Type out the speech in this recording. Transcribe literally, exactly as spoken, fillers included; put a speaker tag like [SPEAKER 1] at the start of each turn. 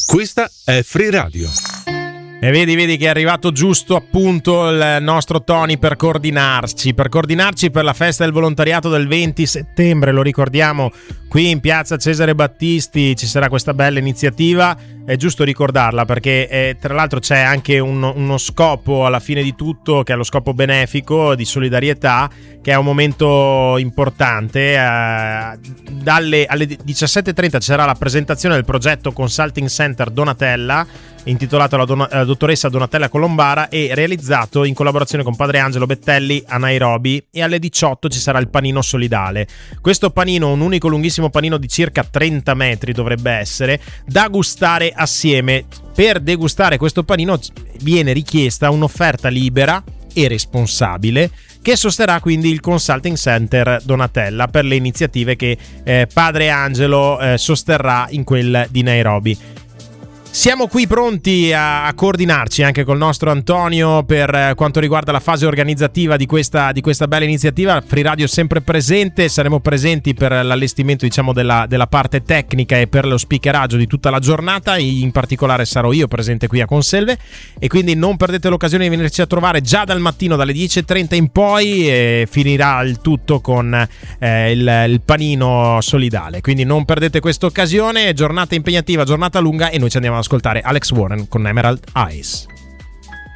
[SPEAKER 1] Questa è Free Radio.
[SPEAKER 2] E vedi, vedi che è arrivato giusto appunto il nostro Tony per coordinarci, per coordinarci per la festa del volontariato del venti settembre, lo ricordiamo, qui in piazza Cesare Battisti ci sarà questa bella iniziativa, è giusto ricordarla perché eh, tra l'altro c'è anche un, uno scopo alla fine di tutto, che è lo scopo benefico di solidarietà, che è un momento importante. Eh, dalle alle diciassette e trenta ci sarà la presentazione del progetto Consulting Center Donatella, intitolato alla, Don- alla dottoressa Donatella Colombara e realizzato in collaborazione con padre Angelo Bettelli a Nairobi, e alle diciotto ci sarà il panino solidale. Questo panino, un unico lunghissimo panino di circa trenta metri dovrebbe essere, da gustare assieme. Per degustare questo panino viene richiesta un'offerta libera e responsabile che sosterrà quindi il Consulting Center Donatella per le iniziative che eh, padre Angelo eh, sosterrà in quel di Nairobi. Siamo qui pronti a, a coordinarci anche col nostro Antonio per quanto riguarda la fase organizzativa di questa, di questa bella iniziativa. Free Radio sempre presente, saremo presenti per l'allestimento, diciamo, della, della parte tecnica e per lo speakeraggio di tutta la giornata. In particolare sarò io presente qui a Conselve, e quindi non perdete l'occasione di venirci a trovare già dal mattino dalle dieci e trenta in poi, e finirà il tutto con eh, il, il panino solidale, quindi non perdete questa occasione. Giornata impegnativa, giornata lunga, e noi ci andiamo ad ascoltare Alex Warren con Emerald Eyes.